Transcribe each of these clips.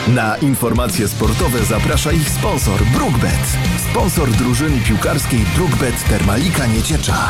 Na informacje sportowe zaprasza ich sponsor BrookBet. Sponsor drużyny piłkarskiej BrookBet Termalika Nieciecza.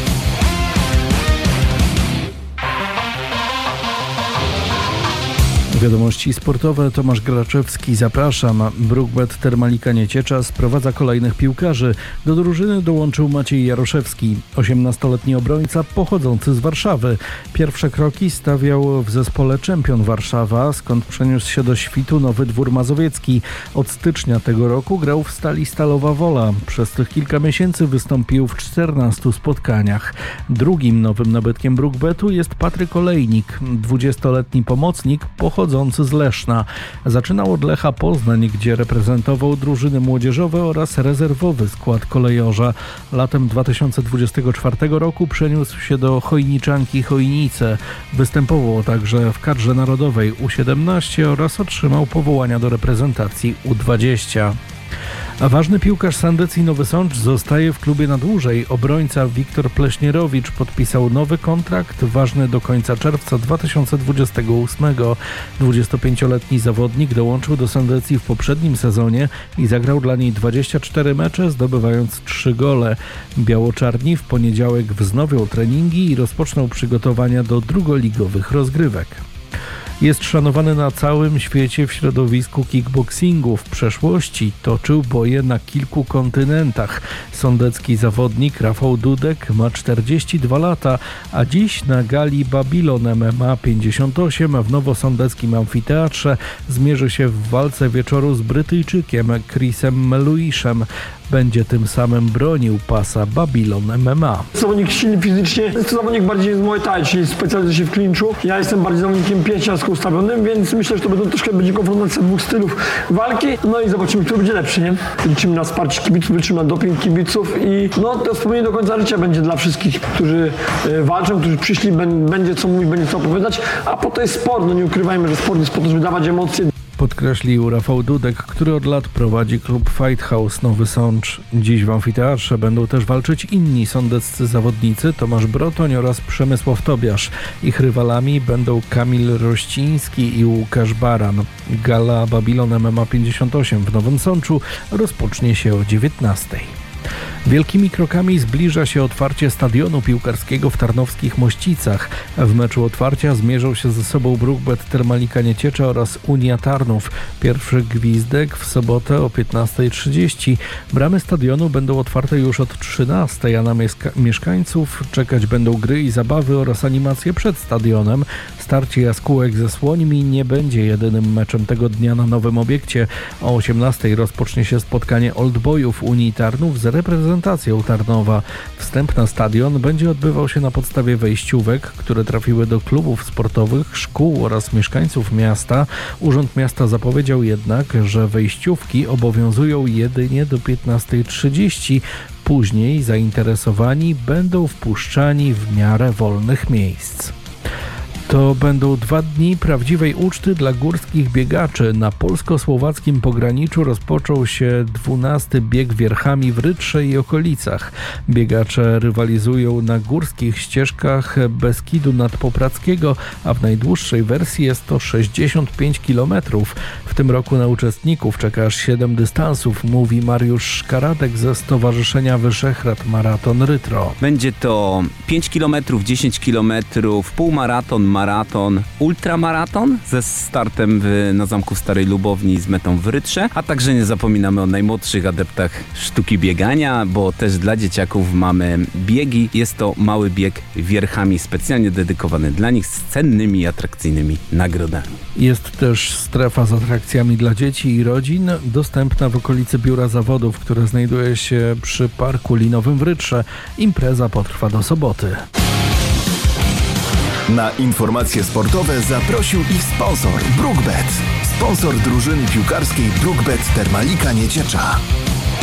Wiadomości sportowe, Tomasz Graczewski, zapraszam. BrookBet Termalika Nieciecza sprowadza kolejnych piłkarzy. Do drużyny dołączył Maciej Jaroszewski, 18-letni obrońca pochodzący z Warszawy. Pierwsze kroki stawiał w zespole Czempion Warszawa, skąd przeniósł się do Świtu Nowy Dwór Mazowiecki. Od stycznia tego roku grał w Stali Stalowa Wola. Przez tych kilka miesięcy wystąpił w 14 spotkaniach. Drugim nowym nabytkiem BrookBetu jest Patryk Olejnik, 20-letni pomocnik pochodzący z Leszna. Zaczynał od Lecha Poznań, gdzie reprezentował drużyny młodzieżowe oraz rezerwowy skład kolejorza. Latem 2024 roku przeniósł się do Chojniczanki Chojnice. Występował także w kadrze narodowej U17 oraz otrzymał powołania do reprezentacji U20. A ważny piłkarz Sandecji Nowy Sącz zostaje w klubie na dłużej. Obrońca Wiktor Pleśnierowicz podpisał nowy kontrakt ważny do końca czerwca 2028. 25-letni zawodnik dołączył do Sandecji w poprzednim sezonie i zagrał dla niej 24 mecze, zdobywając 3 gole. Biało-czarni w poniedziałek wznowią treningi i rozpoczną przygotowania do drugoligowych rozgrywek. Jest szanowany na całym świecie w środowisku kickboxingu. W przeszłości toczył boje na kilku kontynentach. Sądecki zawodnik Rafał Dudek ma 42 lata, a dziś na gali Babylon MMA 58 w nowosądeckim amfiteatrze zmierzy się w walce wieczoru z Brytyjczykiem Chrisem Meluiszem. Będzie tym samym bronił pasa Babylon MMA. Zawodnik silny fizycznie, jest to zawodnik bardziej z Muay Thai, czyli specjalizuje się w klinczu. Ja jestem bardziej zawodnikiem pięściarsko ustawionym, więc myślę, że to będzie konfrontacja dwóch stylów walki. No i zobaczymy, kto będzie lepszy, nie? Liczymy na wsparcie kibiców, liczymy na doping kibiców i to wspomnienie do końca życia będzie dla wszystkich, którzy walczą, którzy przyszli, będzie co mówić, będzie co opowiadać, a po to jest sport, nie ukrywajmy, że sport jest po to, żeby dawać emocje. Podkreślił Rafał Dudek, który od lat prowadzi klub Fight House Nowy Sącz. Dziś w amfiteatrze będą też walczyć inni sądeccy zawodnicy, Tomasz Brotoń oraz Przemysław Tobiasz. Ich rywalami będą Kamil Rościński i Łukasz Baran. Gala Babylon MMA 58 w Nowym Sączu rozpocznie się o 19:00. Wielkimi krokami zbliża się otwarcie stadionu piłkarskiego w Tarnowskich Mościcach. W meczu otwarcia zmierzą się ze sobą BrookBet Termalika Nieciecza oraz Unia Tarnów. Pierwszy gwizdek w sobotę o 15:30. Bramy stadionu będą otwarte już od 13:00, a na mieszkańców czekać będą gry i zabawy oraz animacje przed stadionem. Starcie jaskółek ze słońmi nie będzie jedynym meczem tego dnia na nowym obiekcie. O 18:00 rozpocznie się spotkanie Oldboyów Unii Tarnów z reprezentacją Tarnowa. Wstęp na stadion będzie odbywał się na podstawie wejściówek, które trafiły do klubów sportowych, szkół oraz mieszkańców miasta. Urząd Miasta zapowiedział jednak, że wejściówki obowiązują jedynie do 15:30. Później zainteresowani będą wpuszczani w miarę wolnych miejsc. To będą 2 dni prawdziwej uczty dla górskich biegaczy. Na polsko-słowackim pograniczu rozpoczął się 12. bieg wierchami w Rytrze i okolicach. Biegacze rywalizują na górskich ścieżkach Beskidu Nadpoprackiego, a w najdłuższej wersji jest to 65 km. W tym roku na uczestników czeka aż 7 dystansów, mówi Mariusz Szkaradek ze Stowarzyszenia Wyszehrad Maraton Rytro. Będzie to 5 km, 10 km, półmaraton, maraton, ultramaraton ze startem na Zamku Starej Lubowni z metą w Rytrze, a także nie zapominamy o najmłodszych adeptach sztuki biegania, bo też dla dzieciaków mamy biegi. Jest to mały bieg wierchami specjalnie dedykowany dla nich z cennymi i atrakcyjnymi nagrodami. Jest też strefa z atrakcjami dla dzieci i rodzin, dostępna w okolicy Biura Zawodów, które znajduje się przy Parku Linowym w Rytrze. Impreza potrwa do soboty. Na informacje sportowe zaprosił ich sponsor BrookBet. Sponsor drużyny piłkarskiej BrookBet Termalika Nieciecza.